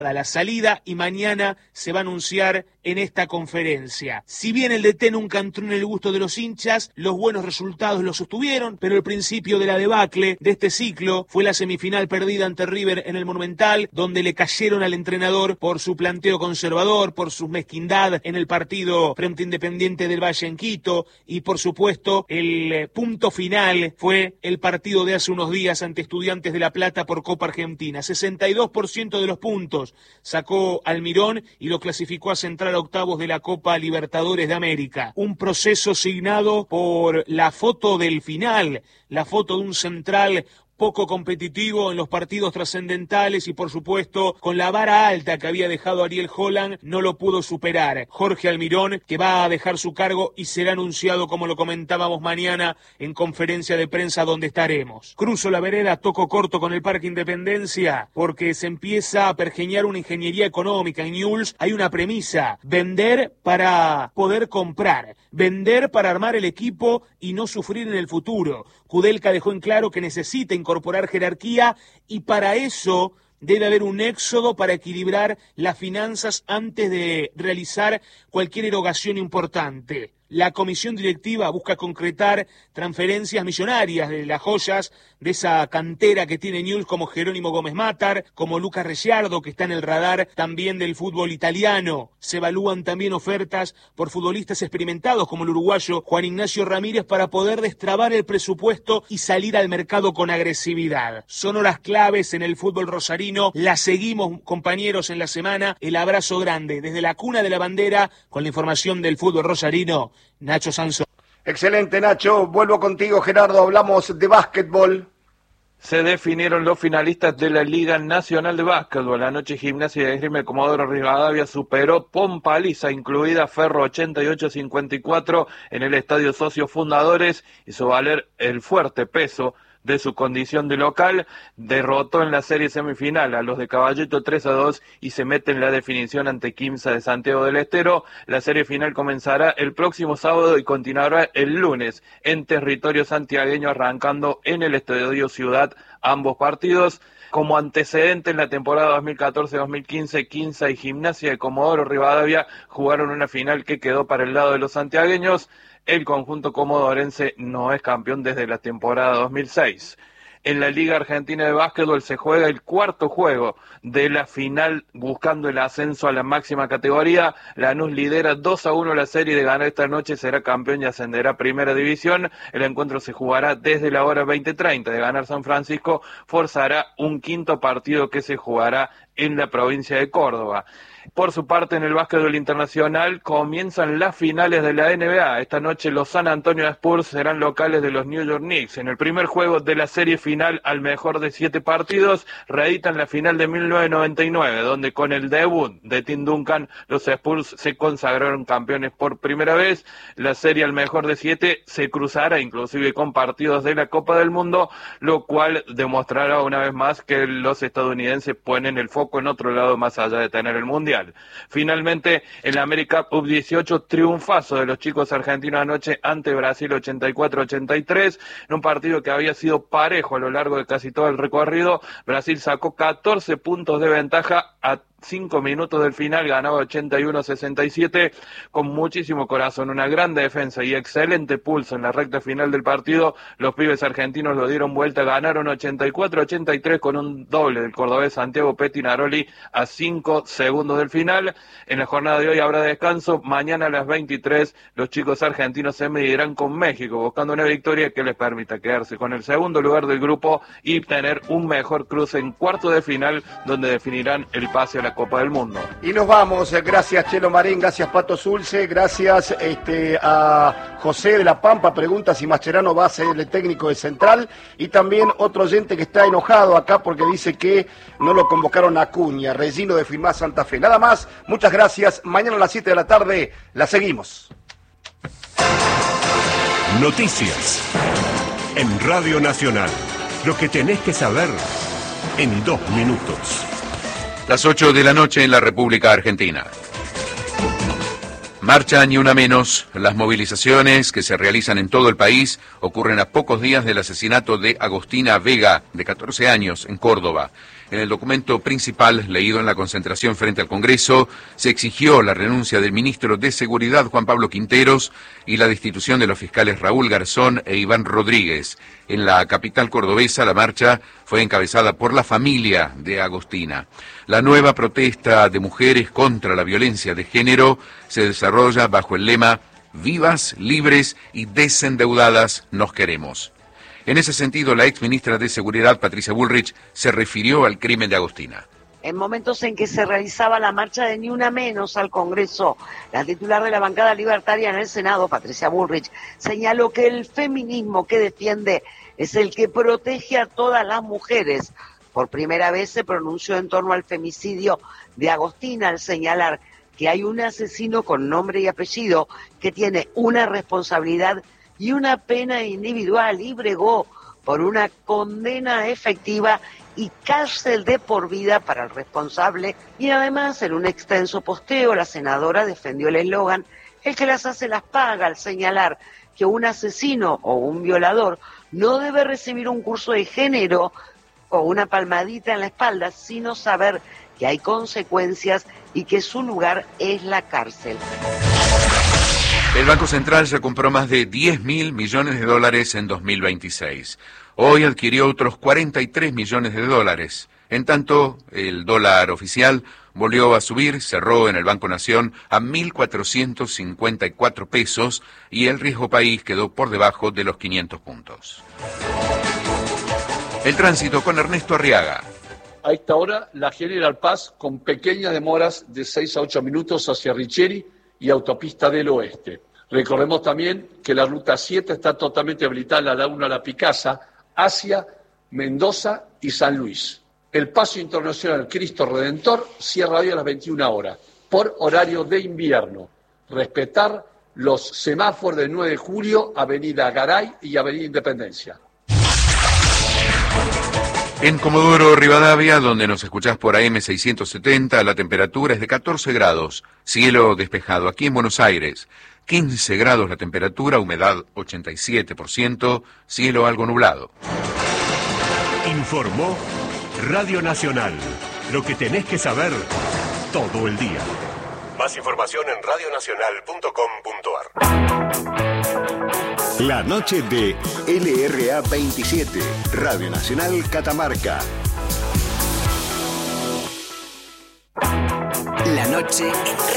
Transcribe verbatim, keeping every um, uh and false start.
la salida y mañana se va a anunciar en esta conferencia. Si bien el D T nunca entró en el gusto de los hinchas, los buenos resultados los sostuvieron, pero el principio de la debacle de este ciclo fue la semifinal perdida ante River en el Monumental, donde le cayeron al entrenador por su planteo conservador, por su mezquindad en el partido frente a Independiente del Valle en Quito, y por supuesto el punto final fue el partido de hace unos días ante Estudiantes de La Plata por Copa Argentina. sesenta y dos por ciento de los puntos sacó Almirón y lo clasificó a Central a octavos de la Copa Libertadores de América. Un proceso signado por la foto del final, la foto de un Central poco competitivo en los partidos trascendentales y por supuesto con la vara alta que había dejado Ariel Holland no lo pudo superar. Jorge Almirón, que va a dejar su cargo y será anunciado, como lo comentábamos mañana, en conferencia de prensa donde estaremos. Cruzo la vereda, toco corto con el Parque Independencia porque se empieza a pergeñar una ingeniería económica. En Newell's hay una premisa: vender para poder comprar, vender para armar el equipo y no sufrir en el futuro. Kudelka dejó en claro que necesita incorporar jerarquía y para eso debe haber un éxodo para equilibrar las finanzas antes de realizar cualquier erogación importante. La comisión directiva busca concretar transferencias millonarias de las joyas de esa cantera que tiene Newell's, como Jerónimo Gómez Matar, como Lucas Ricciardo, que está en el radar también del fútbol italiano. Se evalúan también ofertas por futbolistas experimentados como el uruguayo Juan Ignacio Ramírez para poder destrabar el presupuesto y salir al mercado con agresividad. Son horas claves en el fútbol rosarino. La seguimos, compañeros, en la semana. El abrazo grande desde la cuna de la bandera con la información del fútbol rosarino. Nacho Sansón. Excelente, Nacho. Vuelvo contigo, Gerardo. Hablamos de básquetbol. Se definieron los finalistas de la Liga Nacional de Básquetbol. Anoche Gimnasia de Esgrima Comodoro Rivadavia superó con paliza, incluida Ferro ochenta y ocho a cincuenta y cuatro en el Estadio Socios Fundadores. Hizo valer el fuerte peso de su condición de local, derrotó en la serie semifinal a los de Caballito tres a dos y se mete en la definición ante Quimsa de Santiago del Estero. La serie final comenzará el próximo sábado y continuará el lunes en territorio santiagueño, arrancando en el Estadio Ciudad ambos partidos. Como antecedente, en la temporada dos mil catorce dos mil quince, Quimsa y Gimnasia de Comodoro Rivadavia jugaron una final que quedó para el lado de los santiagueños. El conjunto comodorense no es campeón desde la temporada dos mil seis. En la Liga Argentina de Básquetbol se juega el cuarto juego de la final buscando el ascenso a la máxima categoría. Lanús lidera dos a uno la serie, de ganar esta noche será campeón y ascenderá a Primera División. El encuentro se jugará desde la hora veinte treinta. De ganar San Francisco forzará un quinto partido que se jugará en la provincia de Córdoba. Por su parte, en el básquetbol internacional comienzan las finales de la N B A. Esta noche los San Antonio Spurs serán locales de los New York Knicks. En el primer juego de la serie final, al mejor de siete partidos, reeditan la final de mil novecientos noventa y nueve, donde con el debut de Tim Duncan, los Spurs se consagraron campeones por primera vez. La serie al mejor de siete se cruzará inclusive con partidos de la Copa del Mundo, lo cual demostrará una vez más que los estadounidenses ponen el foco en otro lado más allá de tener el Mundial. Finalmente, el América U dieciocho, triunfazo de los chicos argentinos anoche ante Brasil ochenta y cuatro a ochenta y tres, en un partido que había sido parejo a lo largo de casi todo el recorrido. Brasil sacó catorce puntos de ventaja a cinco minutos del final, ganaba ochenta y uno a sesenta y siete, con muchísimo corazón, una gran defensa y excelente pulso en la recta final del partido. Los pibes argentinos lo dieron vuelta, ganaron ochenta y cuatro a ochenta y tres con un doble del cordobés Santiago Pettinaroli a cinco segundos del final. En la jornada de hoy habrá descanso. Mañana a las veintitrés los chicos argentinos se medirán con México, buscando una victoria que les permita quedarse con el segundo lugar del grupo y tener un mejor cruce en cuarto de final, donde definirán el pase a la Copa del Mundo. Y nos vamos, gracias Chelo Marín, gracias Pato Zulce, gracias este, a José de la Pampa, pregunta si Mascherano va a ser el técnico de Central, y también otro oyente que está enojado acá porque dice que no lo convocaron a Acuña, Regino de Firmá Santa Fe. Nada más, muchas gracias, mañana a las siete de la tarde la seguimos. Noticias en Radio Nacional, lo que tenés que saber en dos minutos. Las ocho de la noche en la República Argentina. Marcha Ni Una Menos. Las movilizaciones que se realizan en todo el país ocurren a pocos días del asesinato de Agostina Vega, de catorce años, en Córdoba. En el documento principal, leído en la concentración frente al Congreso, se exigió la renuncia del ministro de Seguridad, Juan Pablo Quinteros, y la destitución de los fiscales Raúl Garzón e Iván Rodríguez. En la capital cordobesa, la marcha fue encabezada por la familia de Agostina. La nueva protesta de mujeres contra la violencia de género se desarrolla bajo el lema «Vivas, libres y desendeudadas nos queremos». En ese sentido, la exministra de Seguridad, Patricia Bullrich, se refirió al crimen de Agostina. En momentos en que se realizaba la marcha de Ni Una Menos al Congreso, la titular de la bancada libertaria en el Senado, Patricia Bullrich, señaló que el feminismo que defiende es el que protege a todas las mujeres. Por primera vez se pronunció en torno al femicidio de Agostina al señalar que hay un asesino con nombre y apellido que tiene una responsabilidad y una pena individual, y bregó por una condena efectiva y cárcel de por vida para el responsable. Y además, en un extenso posteo, la senadora defendió el eslogan «El que las hace las paga», al señalar que un asesino o un violador no debe recibir un curso de género o una palmadita en la espalda, sino saber que hay consecuencias y que su lugar es la cárcel. El Banco Central ya compró más de diez mil millones de dólares en dos mil veintiséis. Hoy adquirió otros cuarenta y tres millones de dólares. En tanto, el dólar oficial volvió a subir, cerró en el Banco Nación a mil cuatrocientos cincuenta y cuatro pesos y el riesgo país quedó por debajo de los quinientos puntos. El tránsito con Ernesto Arriaga. A esta hora, la General Paz con pequeñas demoras de seis a ocho minutos hacia Richeri y Autopista del Oeste. Recordemos también que la Ruta siete está totalmente habilitada, la Laguna La Picasa, hacia Mendoza y San Luis. El Paso Internacional Cristo Redentor cierra hoy a las veintiuna horas, por horario de invierno. Respetar los semáforos del nueve de julio, Avenida Garay y Avenida Independencia. En Comodoro Rivadavia, donde nos escuchás por A M seiscientos setenta, la temperatura es de catorce grados, cielo despejado. Aquí en Buenos Aires, quince grados la temperatura, humedad ochenta y siete por ciento, cielo algo nublado. Informó Radio Nacional, lo que tenés que saber todo el día. Más información en radio nacional punto com punto a r. La noche de L R A veintisiete, Radio Nacional Catamarca. La noche en